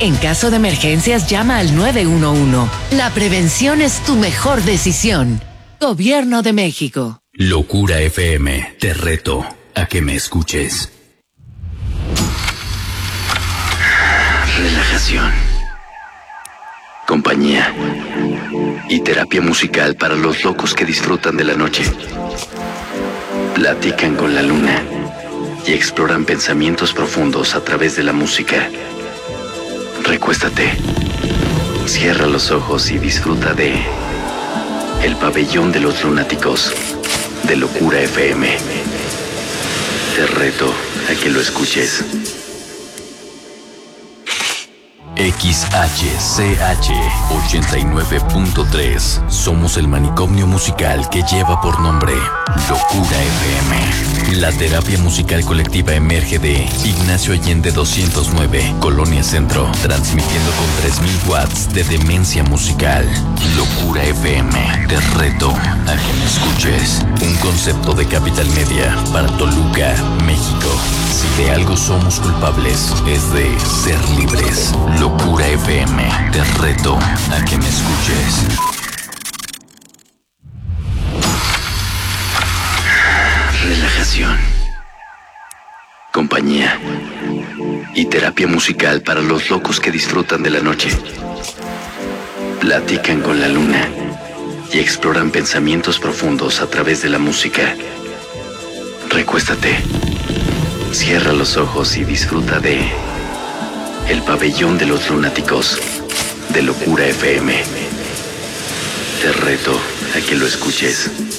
En caso de emergencias, llama al 911. La prevención es tu mejor decisión. Gobierno de México. Locura FM, te reto a que me escuches. Relajación, compañía y terapia musical para los locos que disfrutan de la noche. Platican con la luna y exploran pensamientos profundos a través de la música. Recuéstate, cierra los ojos y disfruta de El Pabellón de los Lunáticos de Locura FM. Te reto a que lo escuches. XHCH 89.3. Somos el manicomio musical que lleva por nombre Locura FM. La terapia musical colectiva emerge de Ignacio Allende 209, Colonia Centro, transmitiendo con 3000 watts de demencia musical. Locura FM, te reto a que me escuches. Un concepto de Capital Media para Toluca, México. Si de algo somos culpables, es de ser libres. Locura FM, te reto a que me escuches. Relajación, compañía y terapia musical para los locos que disfrutan de la noche. Platican con la luna y exploran pensamientos profundos a través de la música. Recuéstate, cierra los ojos y disfruta de El Pabellón de los Lunáticos de Locura FM. Te reto a que lo escuches.